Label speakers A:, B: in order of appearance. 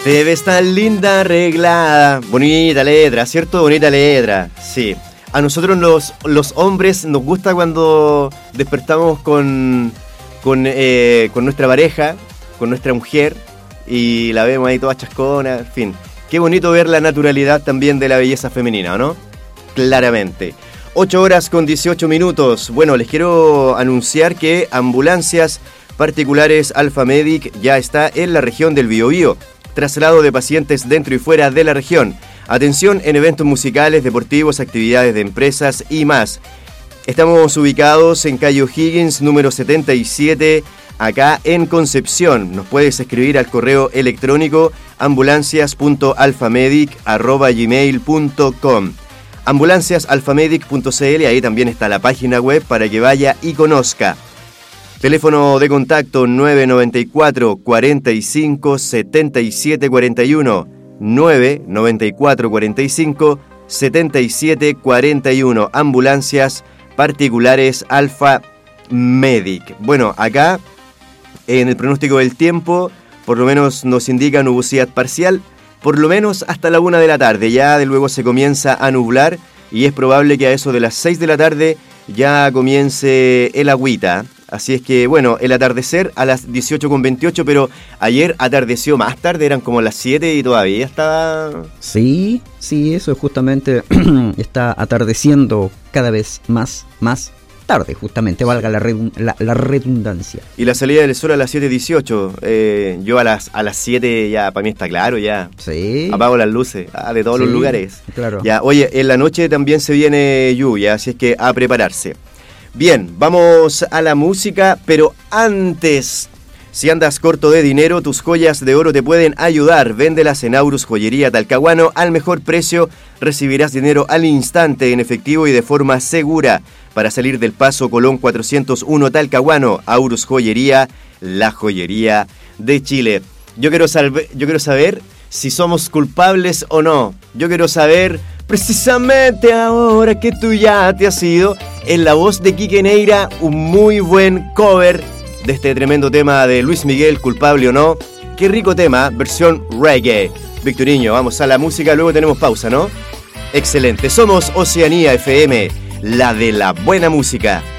A: Te ves tan linda, arreglada. Bonita letra, ¿cierto? Bonita letra, sí. A nosotros los hombres nos gusta cuando despertamos con nuestra pareja, con nuestra mujer, y la vemos ahí toda chascona, en fin. Qué bonito ver la naturalidad también de la belleza femenina, ¿no? Claramente. 8 horas con 18 minutos. Bueno, les quiero anunciar que Ambulancias Particulares Alfa Medic ya está en la región del Biobío. Traslado de pacientes dentro y fuera de la región. Atención en eventos musicales, deportivos, actividades de empresas y más. Estamos ubicados en calle O'Higgins, número 77, acá en Concepción. Nos puedes escribir al correo electrónico ambulancias.alfamedic@gmail.com. ambulanciasalfamedic.cl, ahí también está la página web para que vaya y conozca. Teléfono de contacto 994 45 77 41, 994 45 77 41. Ambulancias Particulares Alfa Medic. Bueno, acá en el pronóstico del tiempo, por lo menos nos indica nubosidad parcial, por lo menos hasta la 1 de la tarde. Ya de luego se comienza a nublar y es probable que a eso de las 6 de la tarde ya comience el agüita. Así es que, bueno, el atardecer a las 18:28, pero ayer atardeció más tarde, eran como las 7 y todavía estaba...
B: Sí, eso es justamente, está atardeciendo cada vez más tarde, justamente, valga la redundancia.
A: Y la salida del sol a las 7:18, yo a las 7 ya, para mí está claro, ya.
B: Sí.
A: Apago las luces, de todos los lugares.
B: Claro.
A: Ya, oye, en la noche también se viene lluvia, así es que a prepararse. Bien, vamos a la música, pero antes, si andas corto de dinero, tus joyas de oro te pueden ayudar. Véndelas en Aurus Joyería Talcahuano al mejor precio. Recibirás dinero al instante en efectivo y de forma segura. Para salir del Paso Colón 401 Talcahuano, Aurus Joyería, la joyería de Chile. Yo quiero saber si somos culpables o no. Yo quiero saber, precisamente ahora que tú ya te has ido, en la voz de Quique Neira, un muy buen cover de este tremendo tema de Luis Miguel, Culpable o no. Qué rico tema, versión reggae. Victoriño, vamos a la música, luego tenemos pausa, ¿no? Excelente, somos Oceanía FM, la de la buena música.